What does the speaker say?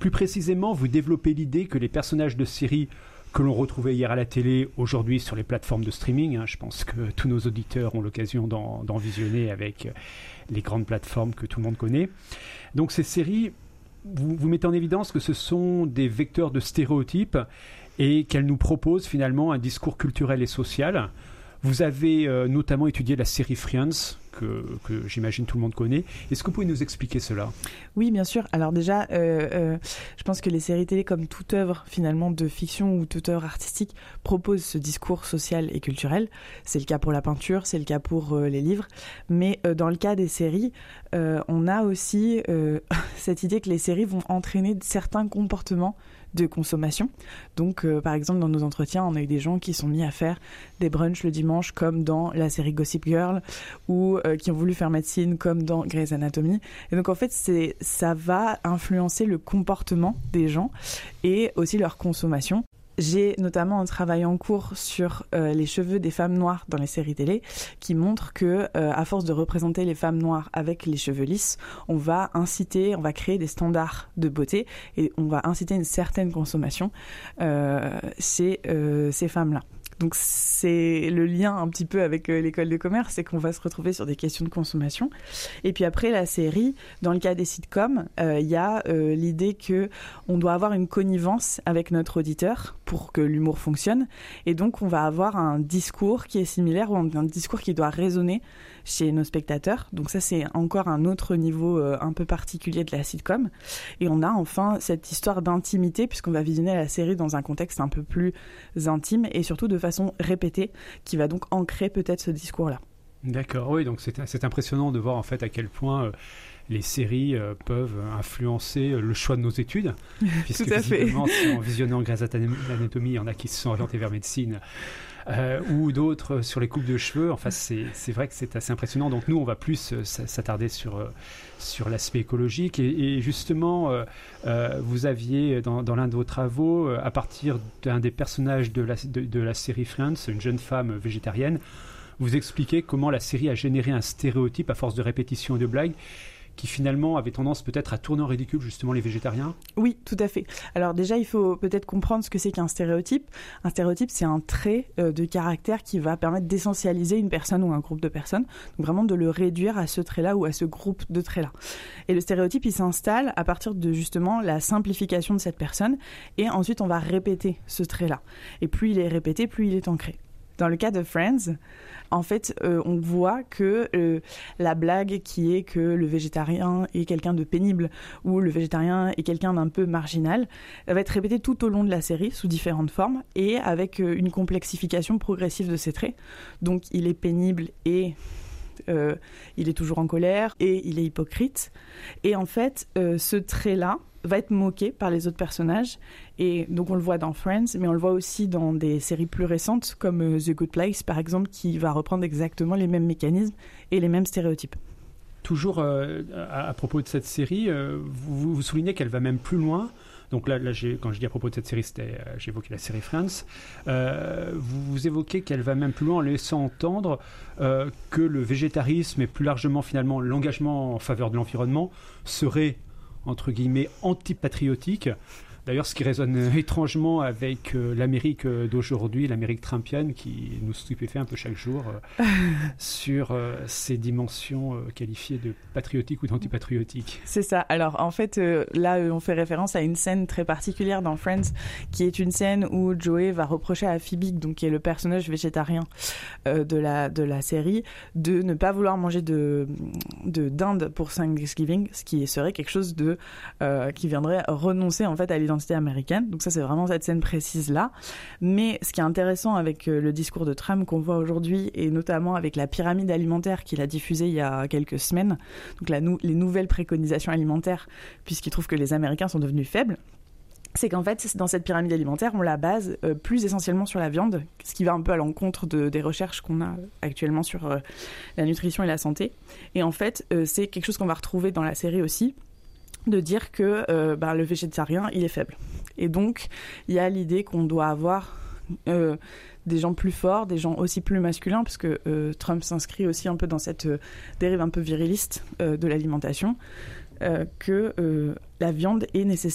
Plus précisément, vous développez l'idée que les personnages de séries que l'on retrouvait hier à la télé, aujourd'hui sur les plateformes de streaming, je pense que tous nos auditeurs ont l'occasion d'en visionner avec les grandes plateformes que tout le monde connaît. Donc ces séries, vous mettez en évidence que ce sont des vecteurs de stéréotypes et qu'elles nous proposent finalement un discours culturel et social. Vous avez notamment étudié la série Friends, que j'imagine tout le monde connaît. Est-ce que vous pouvez nous expliquer cela ? Oui, bien sûr. Alors déjà, je pense que les séries télé, comme toute œuvre finalement de fiction ou toute œuvre artistique, proposent ce discours social et culturel. C'est le cas pour la peinture, c'est le cas pour les livres. Mais dans le cas des séries, on a aussi cette idée que les séries vont entraîner certains comportements de consommation. Donc, par exemple, dans nos entretiens, on a eu des gens qui sont mis à faire des brunchs le dimanche, comme dans la série Gossip Girl, ou qui ont voulu faire médecine, comme dans Grey's Anatomy. Et donc, en fait, ça va influencer le comportement des gens et aussi leur consommation. J'ai notamment un travail en cours sur les cheveux des femmes noires dans les séries télé qui montre que, à force de représenter les femmes noires avec les cheveux lisses, on va créer des standards de beauté et on va inciter une certaine consommation chez ces femmes-là. Donc c'est le lien un petit peu avec l'école de commerce, c'est qu'on va se retrouver sur des questions de consommation. Et puis après la série, dans le cas des sitcoms, il y a l'idée que on doit avoir une connivence avec notre auditeur pour que l'humour fonctionne. Et donc on va avoir un discours qui est similaire ou un discours qui doit résonner chez nos spectateurs. Donc ça, c'est encore un autre niveau un peu particulier de la sitcom. Et on a enfin cette histoire d'intimité, puisqu'on va visionner la série dans un contexte un peu plus intime et surtout de façon répétée, qui va donc ancrer peut-être ce discours-là. D'accord, oui, donc c'est impressionnant de voir en fait à quel point les séries peuvent influencer le choix de nos études. Puisque tout à fait. Si en visionnant Grey's Anatomy, il y en a qui se sont orientés vers médecine, ou d'autres sur les coupes de cheveux. Enfin, c'est vrai que c'est assez impressionnant. Donc nous, on va plus s'attarder sur l'aspect écologique. Et justement, vous aviez dans l'un de vos travaux, à partir d'un des personnages de la série Friends, une jeune femme végétarienne, vous expliquez comment la série a généré un stéréotype à force de répétition et de blagues qui finalement avait tendance peut-être à tourner en ridicule justement les végétariens. Oui, tout à fait. Alors déjà, il faut peut-être comprendre ce que c'est qu'un stéréotype. Un stéréotype, c'est un trait de caractère qui va permettre d'essentialiser une personne ou un groupe de personnes, donc vraiment de le réduire à ce trait-là ou à ce groupe de traits-là. Et le stéréotype, il s'installe à partir de justement la simplification de cette personne, et ensuite on va répéter ce trait-là. Et plus il est répété, plus il est ancré. Dans le cas de Friends, en fait, on voit que la blague qui est que le végétarien est quelqu'un de pénible ou le végétarien est quelqu'un d'un peu marginal va être répétée tout au long de la série sous différentes formes et avec une complexification progressive de ses traits. Donc, il est pénible et il est toujours en colère et il est hypocrite. Et en fait, ce trait-là va être moqué par les autres personnages. Et donc on le voit dans Friends, mais on le voit aussi dans des séries plus récentes comme The Good Place, par exemple, qui va reprendre exactement les mêmes mécanismes et les mêmes stéréotypes. Toujours à propos de cette série, vous soulignez qu'elle va même plus loin. Donc là quand je dis à propos de cette série, j'ai évoqué la série Friends. Vous évoquez qu'elle va même plus loin en laissant entendre que le végétarisme et plus largement finalement l'engagement en faveur de l'environnement serait entre guillemets antipatriotique. D'ailleurs, ce qui résonne étrangement avec l'Amérique d'aujourd'hui, l'Amérique trumpienne, qui nous stupéfait un peu chaque jour sur ces dimensions qualifiées de patriotiques ou d'antipatriotiques. C'est ça. Alors, en fait, là, on fait référence à une scène très particulière dans Friends, qui est une scène où Joey va reprocher à Phoebe, donc qui est le personnage végétarien de la série, de ne pas vouloir manger de dinde pour Thanksgiving, ce qui serait quelque chose qui viendrait renoncer en fait à l'identité américaine. Donc ça, c'est vraiment cette scène précise-là. Mais ce qui est intéressant avec le discours de Trump qu'on voit aujourd'hui, et notamment avec la pyramide alimentaire qu'il a diffusée il y a quelques semaines, donc les nouvelles préconisations alimentaires, puisqu'il trouve que les Américains sont devenus faibles, c'est qu'en fait, dans cette pyramide alimentaire, on la base plus essentiellement sur la viande, ce qui va un peu à l'encontre des recherches qu'on a actuellement sur la nutrition et la santé. Et en fait, c'est quelque chose qu'on va retrouver dans la série aussi, de dire que le végétarien, il est faible. Et donc, il y a l'idée qu'on doit avoir des gens plus forts, des gens aussi plus masculins, parce que Trump s'inscrit aussi un peu dans cette dérive un peu viriliste de l'alimentation, que la viande est nécessaire